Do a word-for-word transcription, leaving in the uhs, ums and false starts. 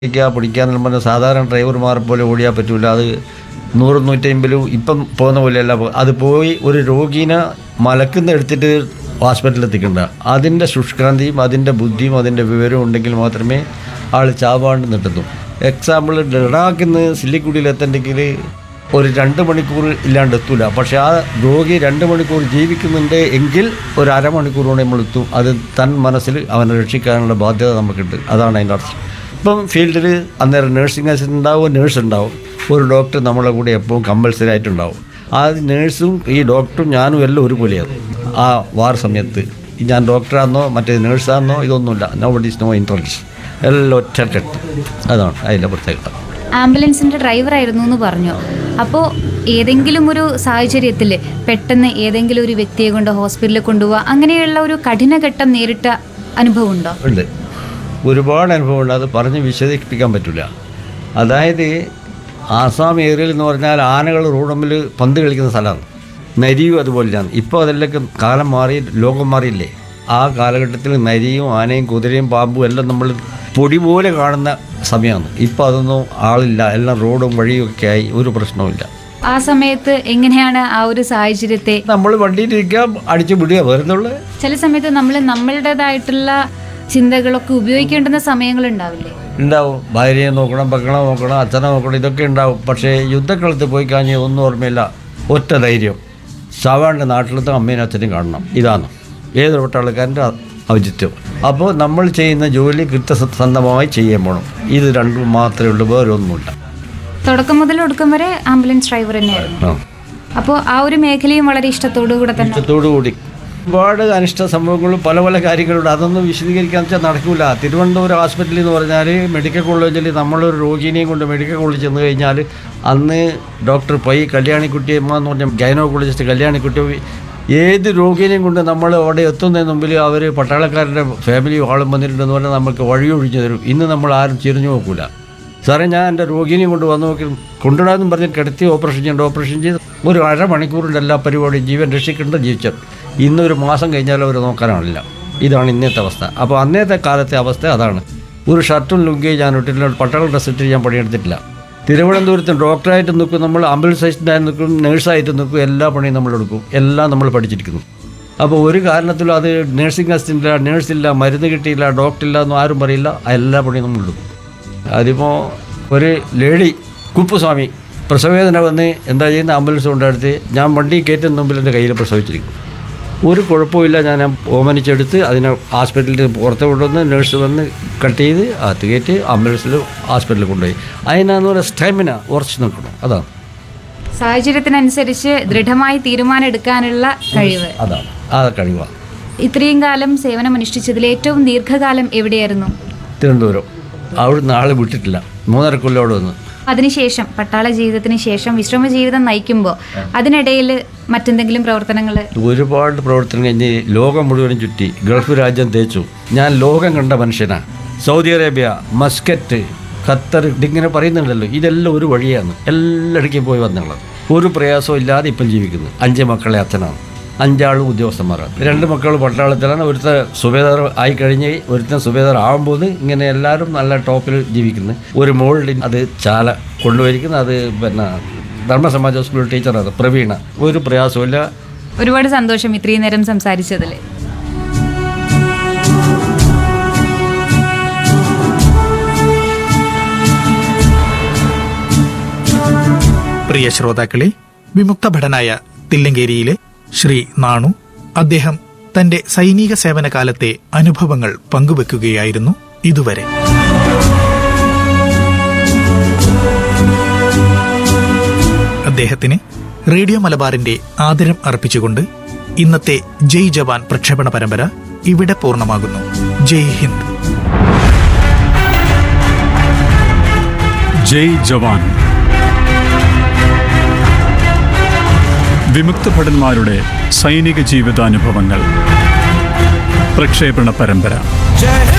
പിടിക്കുക പിടിക്കാന്നെല്ലാം പറഞ്ഞാൽ സാധാരണ ഡ്രൈവർമാരെ പോലെ ഓടിയാൽ പറ്റില്ല. അത് നൂറ് നൂറ്റമ്പതിലും ഇപ്പം പോകുന്ന പോലെയല്ല. അത് പോയി ഒരു രോഗീനെ മലക്കുന്ന എടുത്തിട്ട് ഹോസ്പിറ്റലിൽ എത്തിക്കണ്ട. അതിൻ്റെ ശുഷ്കാന്തിയും അതിൻ്റെ ബുദ്ധിയും അതിൻ്റെ വിവരവും ഉണ്ടെങ്കിൽ മാത്രമേ ആൾ ചാവാണ്ട് നിട്ടുന്നു. എക്സാമ്പിൾ ലഡാക്കിൽ നിന്ന് സില്ലിക്കുടിയിൽ എത്തണ്ടെങ്കിൽ ഒരു രണ്ട് മണിക്കൂർ ഇല്ലാണ്ട് എത്തൂല. പക്ഷേ ആ രോഗി രണ്ട് മണിക്കൂർ ജീവിക്കുന്നുണ്ട് എങ്കിൽ ഒരു അരമണിക്കൂർ കൊണ്ട് നമ്മൾ എത്തും. അത് തൻ മനസ്സിൽ അവനെ രക്ഷിക്കാനുള്ള ബാധ്യത നമുക്കുണ്ട്. അതാണ് അതിൻ്റെ അർത്ഥം. ഇപ്പം ഫീൽഡിൽ അന്നേരം നേഴ്സിംഗ് അസിസ്റ്റൻ്റ് ഉണ്ടാവും, നേഴ്സ് ഉണ്ടാവും, ഒരു ഡോക്ടർ നമ്മളെ കൂടെ എപ്പോഴും കമ്പൽസറി ആയിട്ടുണ്ടാവും. ആ നേഴ്സും ഈ ഡോക്ടറും ഞാനും എല്ലാം ഒരുപോലെയാണ്. ആ വാർ സമയത്ത് ഞാൻ ഡോക്ടറാണെന്നോ മറ്റേ നേഴ്സാണെന്നോ ഇതൊന്നുമില്ല. നോ ബഡി ഈസ് നോ ഇൻട്രൻസ്, എല്ലാം ഒറ്റക്കെട്ട്. അതാണ് അതിൻ്റെ പ്രത്യേകത. ആംബുലൻസിൻ്റെ ഡ്രൈവറായിരുന്നു എന്ന് പറഞ്ഞു. അപ്പോൾ ഏതെങ്കിലും ഒരു സാഹചര്യത്തിൽ പെട്ടെന്ന് ഏതെങ്കിലും ഒരു വ്യക്തിയെ കൊണ്ട് ഹോസ്പിറ്റലിൽ കൊണ്ടുപോവുക, അങ്ങനെയുള്ള ഒരു കഠിനഘട്ടം നേരിട്ട അനുഭവം ഉണ്ടോ? ഉണ്ട്, ഒരുപാട് അനുഭവമുണ്ട്. അത് പറഞ്ഞ് വിശദീകരിപ്പിക്കാൻ പറ്റില്ല. അതായത് ആസാം ഏരിയയിൽ എന്ന് പറഞ്ഞാൽ ആനകൾ റോഡമ്മിൽ പന്ത് കളിക്കുന്ന സ്ഥലമാണ്. നരിയും അതുപോലെയാണ്. ഇപ്പോൾ അതെല്ലാം കാലം മാറി, ലോകം മാറിയില്ലേ. ആ കാലഘട്ടത്തിൽ നരിയും ആനയും കുതിരയും പാമ്പും എല്ലാം നമ്മൾ പൊടി പോലെ കാണുന്ന സമയമാണ്. ഇപ്പോൾ അതൊന്നും ആളില്ല, എല്ലാം റോഡും വഴിയും ഒക്കെ ആയി, ഒരു പ്രശ്നവുമില്ല. ആ സമയത്ത് എങ്ങനെയാണ് ആ ഒരു സാഹചര്യത്തെ? നമ്മൾ വണ്ടിയിലിരിക്കുക, അടിച്ചു വിടുക വരുന്നുള്ളു. ചില സമയത്ത് നമ്മൾ നമ്മളുടേതായിട്ടുള്ള ചിന്തകളൊക്കെ ഉപയോഗിക്കേണ്ടുന്ന സമയങ്ങളുണ്ടാവില്ലേ? ഉണ്ടാവും. ഭാര്യയെ നോക്കണം, മക്കളെ നോക്കണം, അച്ഛനെ നോക്കണം, ഇതൊക്കെ ഉണ്ടാവും. പക്ഷേ യുദ്ധക്കളത്ത് പോയി കഴിഞ്ഞാൽ ഒന്നും ഓർമ്മയില്ല. ഒറ്റ ധൈര്യം, സാവാണ്ട് നാട്ടിലത്തെ അമ്മയും അച്ഛനും കാണണം. ഇതാണ് ഏതൊരു പട്ടാളക്കാരൻ്റെ ഔചിത്യം. അപ്പോൾ നമ്മൾ ചെയ്യുന്ന ജോലി കൃത്യസന്ധമായി ചെയ്യാൻ പോകണം. ഇത് രണ്ടും മാത്രമേ ഉള്ളൂ, വേറെ ഒന്നുമില്ല. തുടക്കം മുതൽ ഒടുക്കം വരെ ആംബുലൻസ് ഡ്രൈവർ തന്നെയായിരുന്നു. അപ്പോൾ ആ ഒരു മേഖലയും വളരെ ഇഷ്ടത്തോടു കൂടെ തന്നെ. ഇഷ്ടത്തോടു കൂടി ഒരുപാട് അനിഷ്ട സംഭവങ്ങളും പല പല കാര്യങ്ങളുണ്ട്. അതൊന്നും വിശദീകരിക്കാൻ വെച്ചാൽ നടക്കില്ല. തിരുവനന്തപുരം ഹോസ്പിറ്റലിൽ എന്ന് പറഞ്ഞാൽ മെഡിക്കൽ കോളേജിൽ നമ്മളൊരു രോഗിനെയും കൊണ്ട് മെഡിക്കൽ കോളേജിൽ ചെന്ന് കഴിഞ്ഞാൽ അന്ന് ഡോക്ടർ പൈ കല്യാണിക്കുട്ടിയമ്മ എന്ന് പറഞ്ഞ ഗൈനോക്കോളജിസ്റ്റ് കല്യാണിക്കുട്ടി ഏത് രോഗിനെയും കൊണ്ട് നമ്മൾ അവിടെ എത്തുന്നതിന് മുമ്പിൽ അവർ പട്ടാളക്കാരുടെ ഫാമിലി ആളും വന്നിട്ടുണ്ടെന്ന് പറഞ്ഞാൽ നമുക്ക് വഴിയൊഴിഞ്ഞു തരും. ഇന്ന് നമ്മൾ ആരും ചിരിഞ്ഞു നോക്കില്ല. സാറേ ഞാൻ എൻ്റെ രോഗിനെയും കൊണ്ട് വന്ന് നോക്കി കൊണ്ടുവിടാമെന്നും പറഞ്ഞ് കിടത്തി ഓപ്പറേഷൻ ചെയ്യേണ്ട ഓപ്പറേഷൻ ചെയ്ത് ഒരു അരമണിക്കൂറിൻ്റെ എല്ലാ പരിപാടിയും ജീവൻ രക്ഷിക്കേണ്ട ജീവിച്ചത്. ഇന്നൊരു മാസം കഴിഞ്ഞാൽ അവർ നോക്കാനാണില്ല. ഇതാണ് ഇന്നത്തെ അവസ്ഥ. അപ്പോൾ അന്നത്തെ കാലത്തെ അവസ്ഥ അതാണ്. ഒരു ഷർട്ടും ലുങ്കിയും ഞാൻ ഇട്ടിട്ടില്ല, പട്ടാള ഡ്രസ്സ് ഇട്ട് ഞാൻ പണിയെടുത്തിട്ടില്ല. തിരുവനന്തപുരത്ത് ഡോക്ടറായിട്ട് നിൽക്കും, നമ്മൾ ആംബുലൻസ് അസിസ്റ്റൻ്റായി നിൽക്കും, നേഴ്സായിട്ട് നിൽക്കും, എല്ലാ പണിയും നമ്മളെടുക്കും, എല്ലാം നമ്മൾ പഠിച്ചിരിക്കുന്നു. അപ്പോൾ ഒരു കാരണത്തിലും അത് നേഴ്സിംഗ് അസിസ്റ്റൻ്റില്ല, നേഴ്സില്ല, മരുന്ന് കിട്ടിയില്ല, ഡോക്ടറില്ല എന്നും ആരും പറയില്ല. എല്ലാ പണിയും നമ്മളെടുക്കും. അതിപ്പോൾ ഒരു ലേഡി കുപ്പുസ്വാമി പ്രസവവേദന വന്ന് എന്താ ചെയ്യുന്ന ആംബുലൻസ് കൊണ്ടെടുത്ത് ഞാൻ വണ്ടി കയറ്റുന്ന മുമ്പിൽ എൻ്റെ കയ്യിൽ പ്രസവിച്ചിരിക്കും. ഒരു കുഴപ്പമില്ല. ഞാൻ ഓമനിച്ചെടുത്ത് അതിനെ ഹോസ്പിറ്റലിൽ പുറത്ത് കൊണ്ടുവന്ന് നേഴ്സ് വന്ന് കട്ട് ചെയ്ത് അകത്ത് കയറ്റി ആംബുലൻസിൽ ഹോസ്പിറ്റലിൽ കൊണ്ടുപോയി. അതിനാന്ന് പറയുക സ്റ്റാമിന ഉറച്ച് നിൽക്കണം. അതാണ് സാഹചര്യത്തിനനുസരിച്ച് ദൃഢമായി തീരുമാനം എടുക്കാനുള്ള കഴിവ്. അതാണ് ആ കഴിവാണ്. ഇത്രയും കാലം സേവനം അനുഷ്ഠിച്ചതിൽ ഏറ്റവും ദീർഘകാലം എവിടെയായിരുന്നു? തിരുവനന്തപുരം. അവിടുന്ന് ആൾ വിട്ടിട്ടില്ല. മൂന്നര കൊല്ലം അവിടെ വന്ന്. അതിനുശേഷം പട്ടാള ജീവിതത്തിന് ശേഷം വിശ്രമ ജീവിതം നയിക്കുമ്പോൾ അതിനിടയിൽ മറ്റെന്തെങ്കിലും പ്രവർത്തനങ്ങൾ? ഒരുപാട് പ്രവർത്തനം കഴിഞ്ഞ് ലോകം മുഴുവനും ചുറ്റി, ഗൾഫ് രാജ്യം തേച്ചു. ഞാൻ ലോകം കണ്ട മനുഷ്യനാണ്. സൗദി അറേബ്യ, മസ്കറ്റ്, ഖത്തർ, ഇതിങ്ങനെ പറയുന്നുണ്ടല്ലോ. ഇതെല്ലാം ഒരു വഴിയാണ്. എല്ലായിടയ്ക്കും പോയി വന്നുള്ളത്. ഒരു പ്രയാസവും ഇല്ലാതെ ഇപ്പം ജീവിക്കുന്നു. അഞ്ച് മക്കളെ അച്ഛനാണ്. അഞ്ചാളും ഉദ്യോഗസ്ഥന്മാരാണ്. രണ്ട് മക്കൾ പട്ടാളത്തിലാണ്. ഒരുത്തൻ സുബേദാർ ആയി കഴിഞ്ഞ് ഒരുത്തൻ സുബേദാർ ആകുമ്പോൾ ഇങ്ങനെ എല്ലാവരും നല്ല ടോപ്പിൽ ജീവിക്കുന്നു. ഒരു മോളിൽ അത് ചാല കൊണ്ടുപോയിരിക്കുന്നത്. അത് പിന്നെ ധർമ്മസമാജ സ്കൂൾ ടീച്ചറാണ് പ്രവീണ. ഒരു പ്രയാസമില്ല. ഒരുപാട് സന്തോഷം ഇത്രയും നേരം സംസാരിച്ചതിൽ. പ്രിയ ശ്രോതാക്കളെ, വിമുക്ത ഭടനായ തില്ലങ്കേരിയിലെ ശ്രീ നാണു അദ്ദേഹം തന്റെ സൈനിക സേവന കാലത്തെ അനുഭവങ്ങൾ പങ്കുവെക്കുകയായിരുന്നു ഇതുവരെ. അദ്ദേഹത്തിന് റേഡിയോ മലബാറിന്റെ ആദരം അർപ്പിച്ചുകൊണ്ട് ഇന്നത്തെ ജയ് ജവാൻ പ്രക്ഷേപണ പരമ്പര ഇവിടെ പൂർണ്ണമാകുന്നു. ജയ് ഹിന്ദ്. ജയ് ജവാൻ. വിമുക്ത ഭടന്മാരുടെ സൈനിക ജീവിതാനുഭവങ്ങൾ പ്രക്ഷേപണ പരമ്പര.